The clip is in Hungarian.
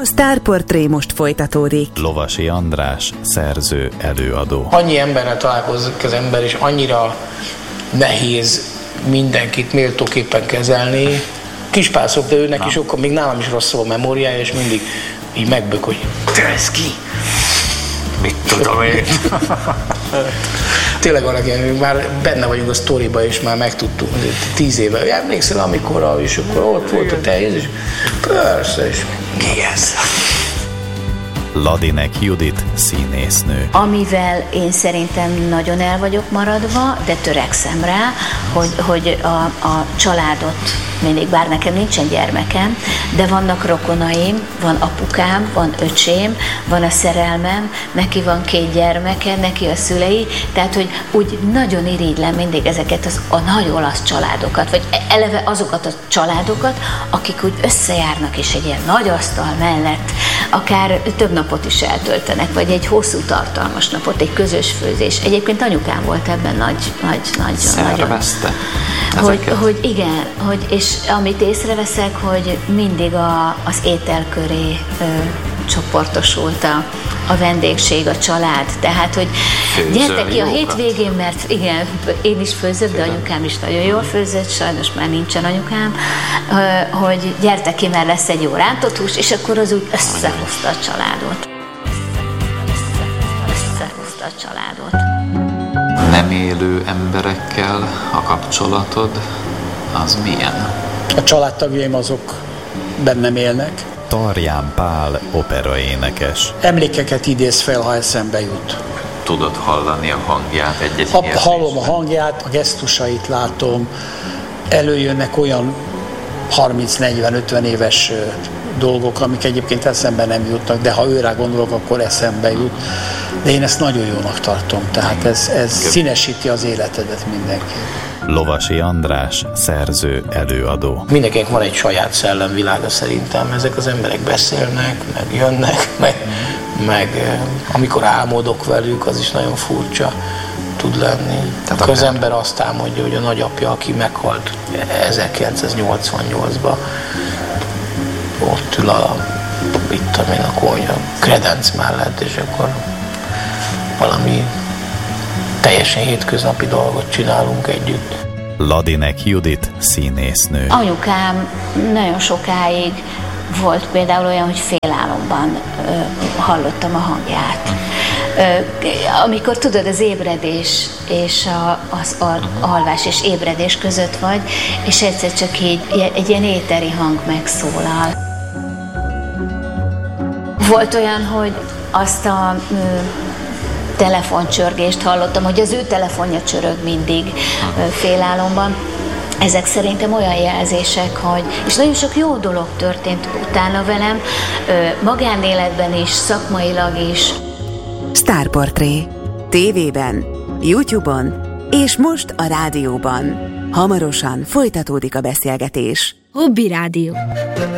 A Sztárportré most folytatódik. Lovasi András, szerző, előadó. Annyi emberrel találkozik az ember, és annyira nehéz mindenkit méltóképpen kezelni. Kispászok, de őnek is sokkal, még nálam is rosszabb a memóriája, és mindig így megbök, hogy te ez ki? Mit tudom én? Tényleg van, már benne vagyunk a sztoriba, és már megtudtuk, 10 éve. Emlékszel, amikor és akkor ott volt a tehéz, és persze, és ki ez? Ladinek Judit, színésznő. Amivel én szerintem nagyon el vagyok maradva, de törekszem rá, hogy a családot mindig, bár nekem nincsen gyermekem, de vannak rokonaim, van apukám, van öcsém, van a szerelmem, neki van 2 gyermeke, neki a szülei, tehát hogy úgy nagyon irigylem mindig ezeket a nagy olasz családokat, vagy eleve azokat a családokat, akik úgy összejárnak, és egy ilyen nagy asztal mellett akár több napot is eltöltenek, vagy egy hosszú tartalmas napot, egy közös főzés. Egyébként anyukám volt ebben nagyon. Szervezte? Hogy igen, és amit észreveszek, hogy mindig az étel köré csoportosult a vendégség, a család. Tehát, hogy gyertek ki a hétvégén, mert igen, én is főzök, de anyukám is nagyon jól főzött, sajnos már nincsen anyukám, hogy gyertek ki, mert lesz egy jó rántott hús, és akkor az úgy összehozta a családot. Összehozta a családot. Nem élő emberekkel a kapcsolatod, az milyen? A családtagjaim azok bennem élnek. Tarján Pál, operaénekes. Emlékeket idéz fel, ha eszembe jut. Tudod hallani a hangját egy-egy Hallom a hangját, a gesztusait látom, előjönnek olyan 30-40-50 éves dolgok, amik egyébként eszembe nem jutnak, de ha őrá gondolok, akkor eszembe jut. De én ezt nagyon jónak tartom, tehát ez színesíti az életedet mindenki. Lovasi András, szerző, előadó. Mindenkinek van egy saját szellemvilága szerintem. Ezek az emberek beszélnek, meg jönnek, meg amikor álmodok velük, az is nagyon furcsa tud lenni. Tehát az ember azt álmodja, hogy a nagyapja, aki meghalt 1988-ban, ott ül a kredenc mellett, és akkor valami teljesen hétköznapi dolgot csinálunk együtt. Ladinek Judit, színésznő. Anyukám nagyon sokáig volt például olyan, hogy félálomban hallottam a hangját. Amikor tudod, az ébredés és az alvás és ébredés között vagy, és egyszer csak így egy ilyen éteri hang megszólal. Volt olyan, hogy azt a telefoncsörgést hallottam, hogy az ő telefonja csörög mindig félálomban. Ezek szerintem olyan jelzések, és nagyon sok jó dolog történt utána velem, magánéletben is, szakmailag is. Sztárportré. TV-ben, YouTube-on és most a rádióban. Hamarosan folytatódik a beszélgetés. Hobby Rádió.